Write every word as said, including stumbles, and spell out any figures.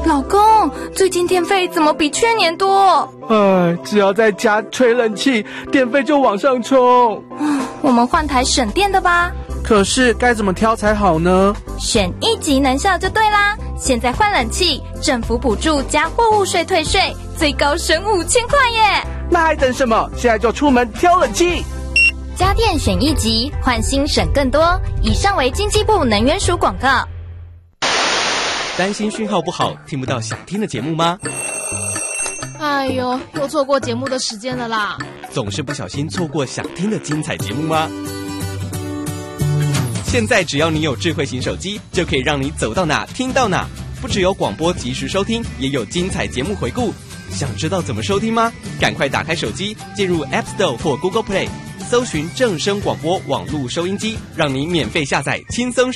老公，最近电费怎么比去年多？ 哎，只要在家吹冷气，电费就往上冲。 我们换台省电的吧。 可是该怎么挑才好呢？ 选一级能效就对啦！现在换冷气，政府补助加货物税退税，最高省五千块耶！ 那还等什么？现在就出门挑冷气。 家电选一级，换新省更多。以上为经济部能源署广告。 担心讯号不好，听不到想听的节目吗？ 哎呦，又错过节目的时间了啦！ 总是不小心错过想听的精彩节目吗？现在只要你有智慧型手机，就可以让你走到哪听到哪。不只有广播及时收听，也有精彩节目回顾。想知道怎么收听吗？赶快打开手机，进入 App Store 或 Google Play， 搜寻正声广播网络收音机，让你免费下载轻松